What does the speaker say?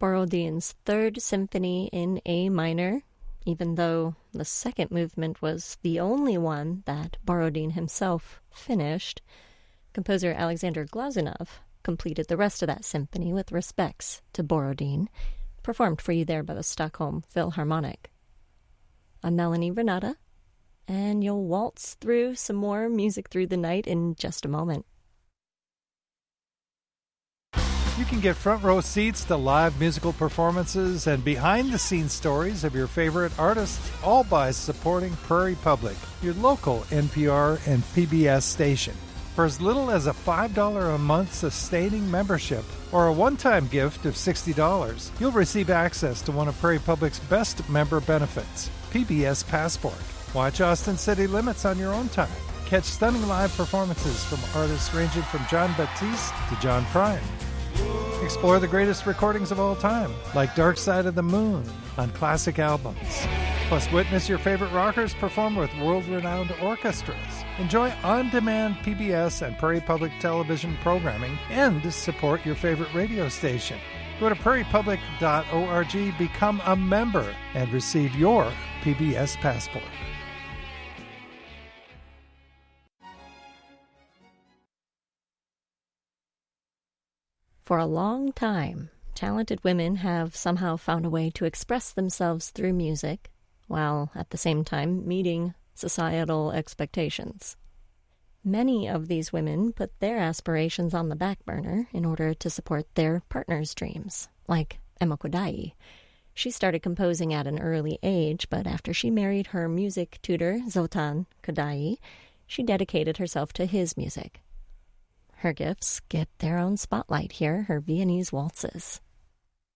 Borodin's Third Symphony in A minor, even though the second movement was the only one that Borodin himself finished. Composer Alexander Glazunov completed the rest of that symphony with respects to Borodin, performed for you there by the Stockholm Philharmonic. I'm Melanie Renata, and you'll waltz through some more music through the night in just a moment. You can get front row seats to live musical performances and behind-the-scenes stories of your favorite artists, all by supporting Prairie Public, your local NPR and PBS station. For as little as a $5 a month sustaining membership or a one-time gift of $60, you'll receive access to one of Prairie Public's best member benefits, PBS Passport. Watch Austin City Limits on your own time. Catch stunning live performances from artists ranging from John Batiste to John Prine. Explore the greatest recordings of all time, like Dark Side of the Moon on classic albums. Plus, witness your favorite rockers perform with world-renowned orchestras. Enjoy on-demand PBS and Prairie Public television programming and support your favorite radio station. Go to prairiepublic.org, become a member, and receive your PBS Passport. For a long time, talented women have somehow found a way to express themselves through music, while at the same time meeting societal expectations. Many of these women put their aspirations on the back burner in order to support their partner's dreams, like Emma Kodály. She started composing at an early age, but after she married her music tutor, Zoltán Kodály, she dedicated herself to his music. Her gifts get their own spotlight here, her Viennese waltzes.